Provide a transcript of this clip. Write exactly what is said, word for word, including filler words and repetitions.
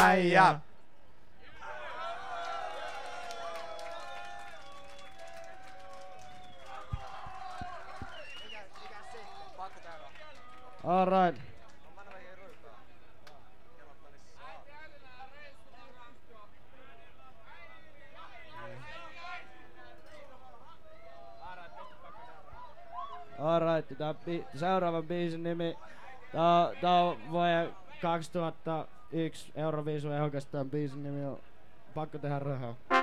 äijä. All right. All right. Tää bi- seuraavan biisin nimi. Tää, tää on vuoden kaksituhattayksi Euroviisun ehdokastaan biisin nimi on Pakko tehdä rahaa.